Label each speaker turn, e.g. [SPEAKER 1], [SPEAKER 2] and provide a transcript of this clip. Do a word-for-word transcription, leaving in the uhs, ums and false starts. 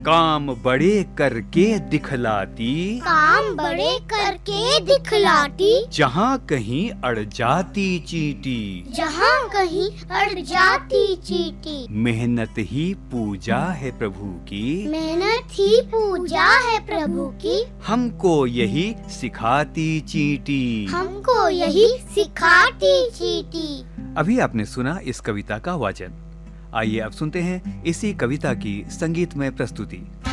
[SPEAKER 1] काम बड़े करके दिखलाती,
[SPEAKER 2] काम बड़े करके दिखलाती,
[SPEAKER 1] जहाँ कहीं अड़ जाती चींटी,
[SPEAKER 2] जहाँ कहीं अड़ जाती चींटी।
[SPEAKER 1] मेहनत ही पूजा है प्रभु की,
[SPEAKER 2] मेहनत ही पूजा है प्रभु की,
[SPEAKER 1] हमको यही सिखाती चींटी।
[SPEAKER 2] हमको यही सिखाती चींटी।
[SPEAKER 1] अभी आपने सुना इस कविता का वाचन। आइए अब सुनते हैं इसी कविता की संगीतमय प्रस्तुति।